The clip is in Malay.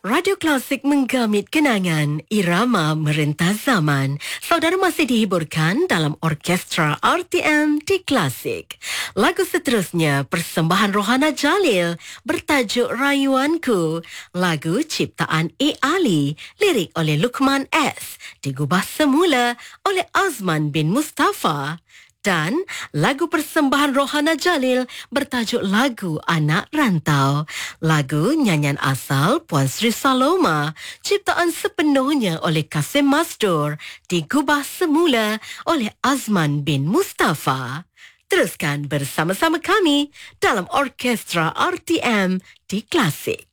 Radio Klasik menggamit kenangan, irama merentas zaman. Saudara masih dihiburkan dalam orkestra RTM di Klasik. Lagu seterusnya, persembahan Rohana Jalil bertajuk Rayuanku. Lagu ciptaan A. Ali, lirik oleh Luqman S. Digubah semula oleh Azman bin Mustafa. Dan lagu persembahan Rohana Jalil bertajuk Lagu Anak Rantau. Lagu nyanyian asal Puan Sri Saloma, ciptaan sepenuhnya oleh Kasim Masdur, digubah semula oleh Azman bin Mustafa. Teruskan bersama-sama kami dalam orkestra RTM di Klasik.